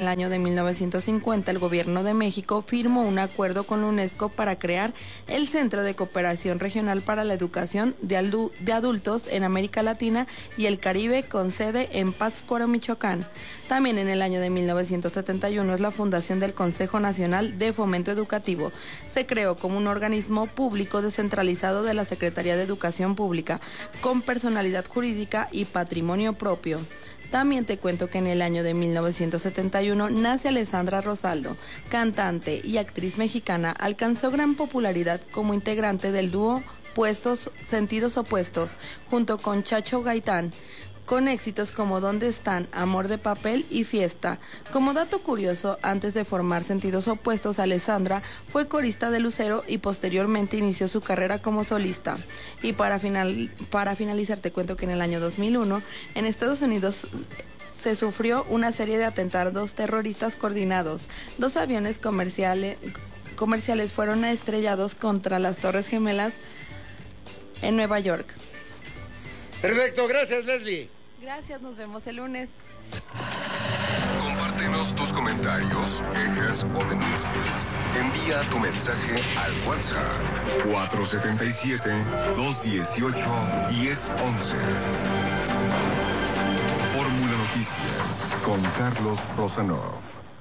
el año de 1950 el gobierno de México firmó un acuerdo con la UNESCO para crear el Centro de Cooperación Regional para la Educación de Adultos en América Latina y el Caribe, con sede en Pátzcuaro, Michoacán. También en el año de 1971 es la fundación del Consejo Nacional de Fomento Educativo. Se creó como un organismo público descentralizado de la Secretaría de Educación Pública, con personalidad jurídica y patrimonio propio. También te cuento que en el año de 1971 nace Alessandra Rosaldo, cantante y actriz mexicana. Alcanzó gran popularidad como integrante del dúo Sentidos Opuestos, junto con Chacho Gaitán, con éxitos como ¿Dónde están?, Amor de papel y Fiesta. Como dato curioso, antes de formar Sentidos Opuestos, Alessandra fue corista de Lucero y posteriormente inició su carrera como solista. Y para finalizar te cuento que en el año 2001, en Estados Unidos se sufrió una serie de atentados terroristas coordinados. 2 aviones comerciales fueron estrellados contra las Torres Gemelas en Nueva York. Perfecto, gracias, Leslie. Gracias, nos vemos el lunes. Compártenos tus comentarios, quejas o denuncias. Envía tu mensaje al WhatsApp 477-218-1011. Fórmula Noticias con Carlos Rosanov.